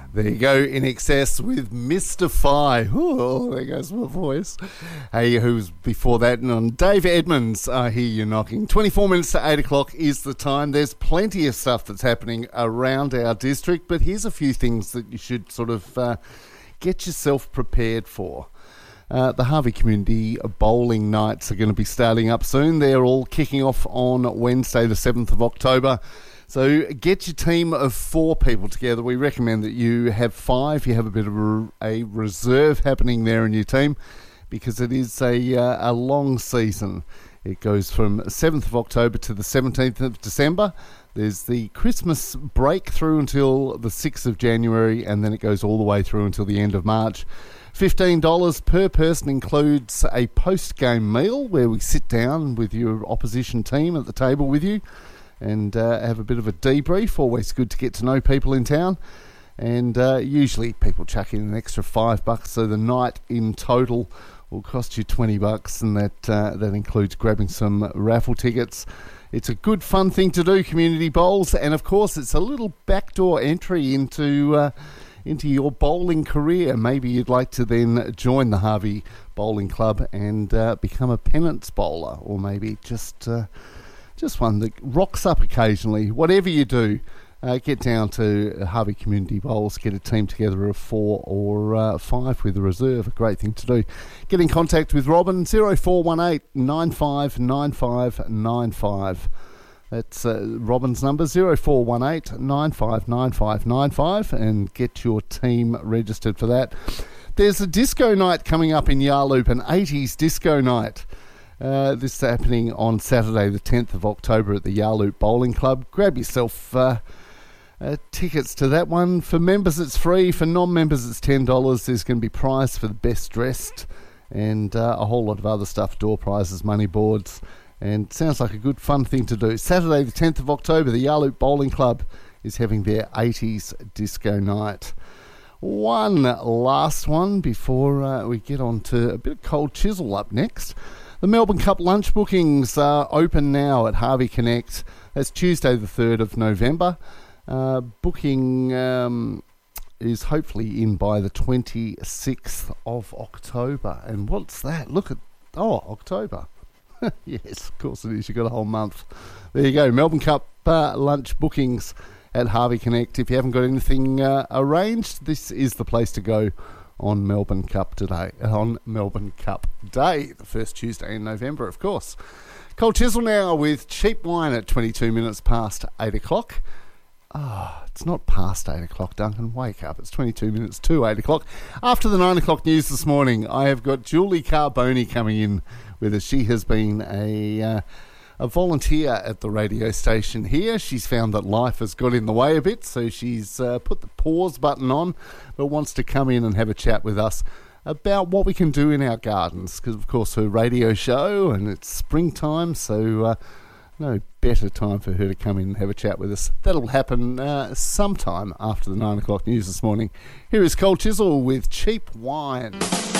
There you go, In Excess with Mystify. Oh, there goes my voice. Hey, who's before that? And on Dave Edmonds, I hear you knocking. 24 minutes to 8 o'clock is the time. There's plenty of stuff that's happening around our district, but here's a few things that you should sort of get yourself prepared for. The Harvey Community Bowling Nights are going to be starting up soon. They're all kicking off on Wednesday, the 7th of October. So get your team of 4 people together. We recommend that you have 5. You have a bit of a reserve happening there in your team because it is a long season. It goes from 7th of October to the 17th of December. There's the Christmas break through until the 6th of January, and then it goes all the way through until the end of March. $15 per person includes a post-game meal where we sit down with your opposition team at the table with you and have a bit of a debrief. Always good to get to know people in town. And usually people chuck in an extra $5, so the night in total will cost you $20, and that includes grabbing some raffle tickets. It's a good fun thing to do, community bowls, and of course it's a little backdoor entry into your bowling career. Maybe you'd like to then join the Harvey Bowling Club and become a penance bowler, or maybe just one that rocks up occasionally. Whatever you do, get down to Harvey Community Bowls, get a team together of 4 or 5 with a reserve. A great thing to do. Get in contact with Robin, 0418 959595. That's Robin's number, 0418 959595, and get your team registered for that. There's a disco night coming up in Yarloop, an 80s disco night. This is happening on Saturday, the 10th of October at the Yarloop Bowling Club. Grab yourself tickets to that one. For members, it's free. For non-members, it's $10. There's going to be prize for the best dressed and a whole lot of other stuff, door prizes, money boards, and sounds like a good fun thing to do. Saturday, the 10th of October, the Yarloop Bowling Club is having their 80s disco night. One last one before we get on to a bit of Cold Chisel up next. The Melbourne Cup lunch bookings are open now at Harvey Connect. That's Tuesday the 3rd of November. Booking is hopefully in by the 26th of October. And what's that? Look at... Oh, October. Yes, of course it is. You've got a whole month. There you go. Melbourne Cup lunch bookings at Harvey Connect. If you haven't got anything arranged, this is the place to go on Melbourne Cup Day, the first Tuesday in November, of course. Cold Chisel now with Cheap Wine at 22 minutes past 8 o'clock. It's not past 8 o'clock, Duncan. Wake up. It's 22 minutes to 8 o'clock. After the 9 o'clock news this morning, I have got Julie Carboni coming in with us. She has been a volunteer at the radio station here. She's found that life has got in the way a bit, so she's put the pause button on, but wants to come in and have a chat with us about what we can do in our gardens, because of course her radio show and it's springtime, so no better time for her to come in and have a chat with us. That'll happen sometime after the 9 o'clock news this morning. Here is Cold Chisel with Cheap Wine.